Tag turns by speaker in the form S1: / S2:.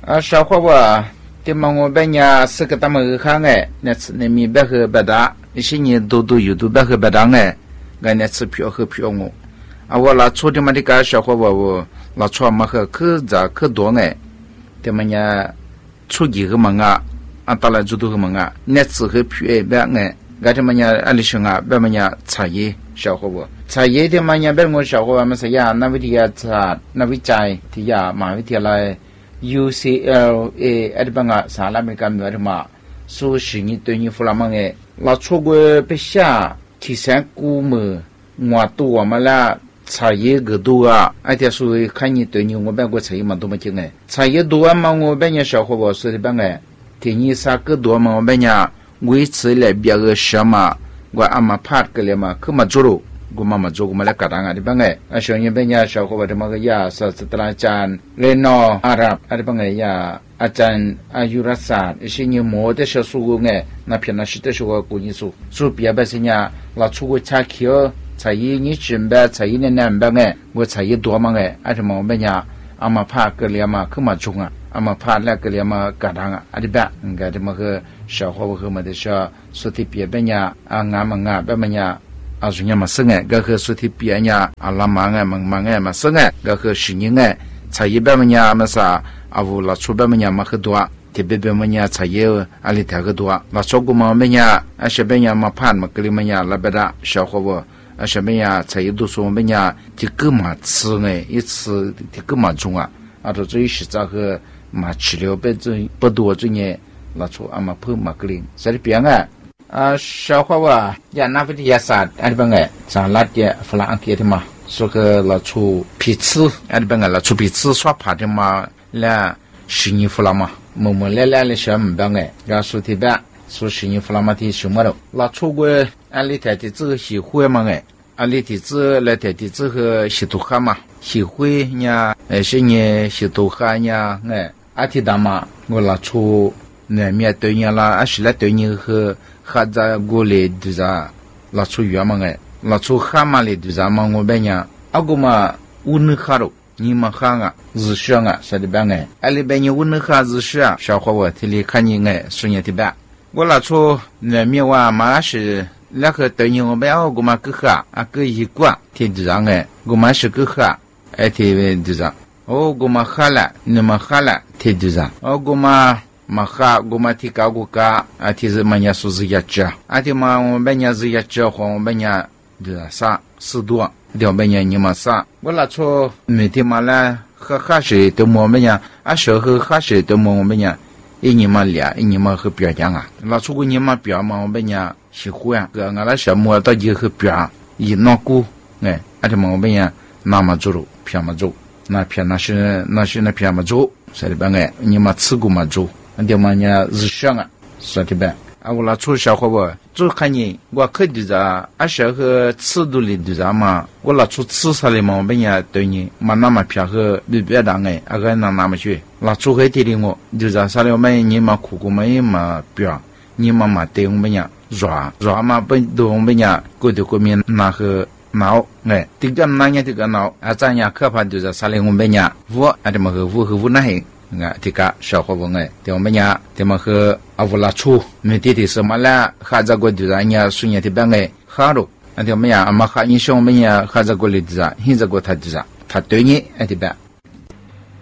S1: 小伙娃，对嘛我本呀是个他们看哎，那次那米白和白大，一些年都有都白和白大哎，俺那次票和票我，我拉出的嘛的个小伙娃我拉出嘛和可咋可多哎，对嘛呀出几个嘛到了就都个嘛那次和票哎白哎，俺这嘛呀阿里兄白嘛呀茶叶小伙娃。茶叶的嘛，人别我小伙们说呀，那位的茶，那位斋的呀，马位的来 UCLA， 那边个啥那边干么的嘛，说是你对你弗拉曼诶，那出国不下，提升估么，我多我们啦，茶叶个多啊，而且说看你对你我别个茶叶嘛多么精诶，茶叶多嘛我别人小伙说的边诶，提你啥个多嘛我别人维持来别个什么，我阿妈拍个了嘛，可嘛做了。กูมาจูกูมาแล้วกัดงานที่บ้างไงช่วงนี้เป็นยาชาวเขาบอกว่าก็ยาศาสตราจารย์เรโนอาหรับอะไรบ้างไงยาอาจารย์อายุรศาสตร์สิ่งนี้หมดแต่ชาวสูงไงนับเป็นนักศิษย์ชาวกูนี่สูเปียแบบสิ่งนี้เราชูกูชาเขียวใช้ยี่จิมแบบใช้ยี่เนี่ยแบบไงกูใช้ยี่ตัวมั้งไงอะไรบ้างเป็นยาอามาพาเกลียมาขึ้นมาจุงอามาพาแล้วเกลียมากัดงานอะไรแบบงั้นที่มันก็ชาวเขาบอกว่าที่ชาวสุดที่เปียเป็นยางานแบบมันยา阿说伢嘛生哎，个个说的别伢阿拉忙哎忙哎嘛生哎，个个是人哎，茶叶别么伢嘛啥，乌拉出别么伢嘛很多，特别别么伢茶叶阿里太个多，拉出个嘛么伢，些别伢嘛盘嘛，个里么伢拉别大小伙不，些别伢茶叶都说么伢，这个嘛吃哎，一吃这个嘛重这一时咋个嘛治疗别这不多这呢，拉出阿嘛碰嘛个里，这里别哎。小伙娃呀，那边的也啥？那边个咱拉的弗拉安给的嘛，说个拉出皮子，那边个拉出皮子耍爬的嘛，来十年弗拉嘛，么来小么边个，然后说的边说十年弗拉嘛的什么了，拉出个安利台的这个协会嘛个，安利的这来台的这个协同哈嘛，协会呢，是呢协同哈呢，阿提达嘛，我拉出那面对人啦，是来对人和。哈在过来对啥？拉出远嘛个，拉出哈嘛来对啥嘛？我别人阿个嘛，乌能哈喽，你们哈日上啥的办个？阿里别人乌能哈日上，小伙我这里看你说你的办。我拉出那面话嘛是那个对人我别阿个嘛个哈，个一挂贴对啥个？我嘛是个哈，贴对啥？我嘛哈了，你们哈了贴对啥？我嘛。maka goma tika guka ati manya suzi yacha ati ma benya zi yacha ho benya de sa sidua de benya nyima sa wala cho meti mala kha shi de mo benya a sho kha shi de mo benya inyima lia inyima he pya jang la chu gu nyima pya ma benya shi hu ya ga ngala sha mo da ji he pya yi no ku ati ma benya na ma zuru pya ma zu na pya na shi na pya ma zu sai de banga nyima tsu gu ma zu那么呢，日上说的呗。我拉出小伙伴，就看你我可的啥，小和吃度里的啥嘛，我拉出吃啥的嘛，我们也对你，嘛那么偏和别当个那么去，拉出黑的我，就啥的我们你嘛苦苦嘛表，你嘛对我们呀热嘛不都我们呀，过的过面那个。闹这个那这个闹咱呀可怕就是啥的我们呀，我这么个我那嘿。这个小伙伴我们呀，这么和阿乌拉出，没得什么啦，哈在过的人家孙伢的边哈喽，我们呀，阿妈哈你说我们呀，哈在过的人，现在过他的人，他对你对吧？